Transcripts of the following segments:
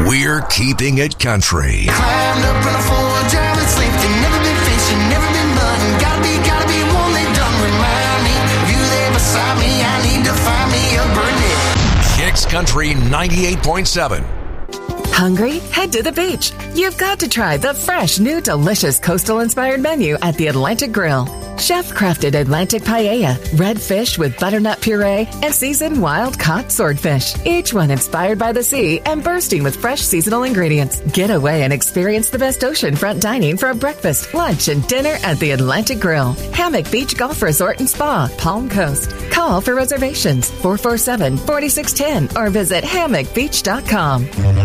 We're keeping it country. Climbed up in a forge, I was sleeping, never been fishing, never been mudding. Gotta be one they done. Remind me, if you there beside me, I need to find me a Burnett. Kicks Country 98.7. Hungry? Head to the beach. You've got to try the fresh, new, delicious coastal-inspired menu at the Atlantic Grill. Chef-crafted Atlantic paella, red fish with butternut puree, and seasoned wild-caught swordfish. Each one inspired by the sea and bursting with fresh seasonal ingredients. Get away and experience the best oceanfront dining for a breakfast, lunch, and dinner at the Atlantic Grill. Hammock Beach Golf Resort and Spa, Palm Coast. Call for reservations 447-4610 or visit hammockbeach.com.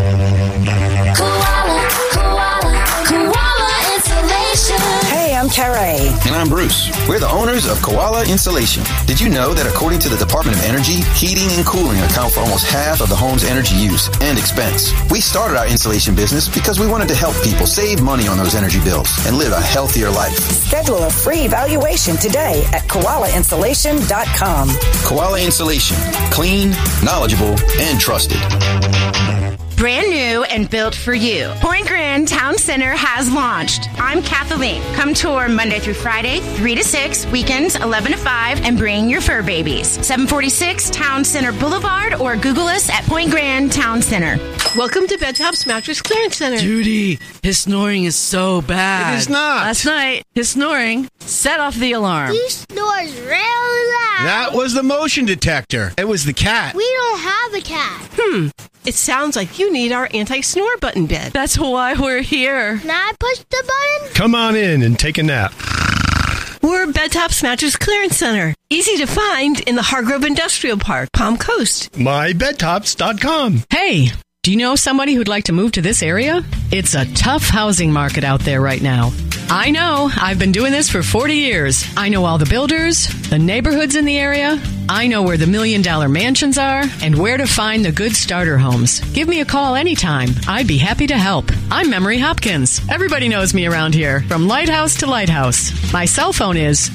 Koala Insulation. Hey, I'm Carrie. And I'm Bruce. We're the owners of Koala Insulation. Did you know that according to the Department of Energy, heating and cooling account for almost half of the home's energy use and expense? We started our insulation business because we wanted to help people save money on those energy bills and live a healthier life. Schedule a free evaluation today at koalainsulation.com. Koala Insulation. Clean, knowledgeable, and trusted. Brand new and built for you. Point Grand Town Center has launched. I'm Kathleen. Come tour Monday through Friday, 3 to 6, weekends 11 to 5, and bring your fur babies. 746 Town Center Boulevard or Google us at Point Grand Town Center. Welcome to Bedtop's Mattress Clearance Center. Judy, his snoring is so bad. It is not. Last night, his snoring set off the alarm. He snores really loud. That was the motion detector. It was the cat. We don't have a cat. It sounds like you need our anti-snore button bed. That's why we're here. Can I push the button? Come on in and take a nap. We're Bedtop's Mattress Clearance Center. Easy to find in the Hargrove Industrial Park, Palm Coast. MyBedtops.com. Hey, do you know somebody who'd like to move to this area? It's a tough housing market out there right now. I know. I've been doing this for 40 years. I know all the builders, the neighborhoods in the area. I know where the $1 million mansions are and where to find the good starter homes. Give me a call anytime. I'd be happy to help. I'm Memory Hopkins. Everybody knows me around here, from lighthouse to lighthouse. My cell phone is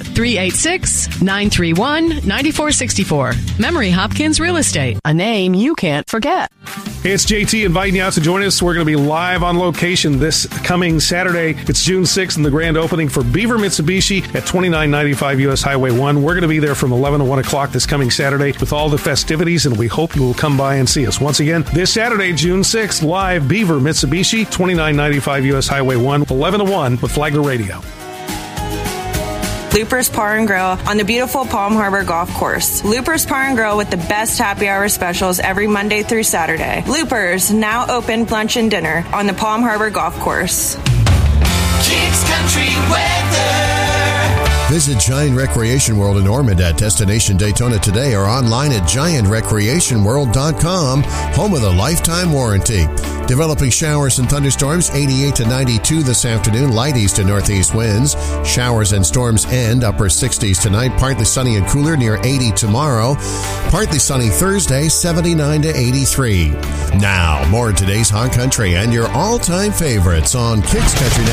386-931-9464. Memory Hopkins Real Estate, a name you can't forget. Hey, it's JT inviting you out to join us. We're going to be live on location this coming Saturday. It's June 6th and the grand opening for Beaver Mitsubishi at 2995 US Highway 1. We're going to be there from 11 to 1 o'clock this coming Saturday with all the festivities, and we hope you will come by and see us. Once again, this Saturday, June 6th, live Beaver Mitsubishi, 2995 US Highway 1, 11 to 1 with Flagler Radio. Loopers Bar and Grill on the beautiful Palm Harbor Golf Course. Loopers Bar and Grill with the best happy hour specials every Monday through Saturday. Loopers, now open lunch and dinner on the Palm Harbor Golf Course. Kicks Country Weather. Visit Giant Recreation World in Ormond at Destination Daytona today or online at giantrecreationworld.com, home of the lifetime warranty. Developing showers and thunderstorms, 88 to 92 this afternoon, light east to northeast winds. Showers and storms end, upper 60s tonight, partly sunny and cooler, near 80 tomorrow. Partly sunny Thursday, 79 to 83. Now, more of today's Hot Country and your all-time favorites on Kicks Country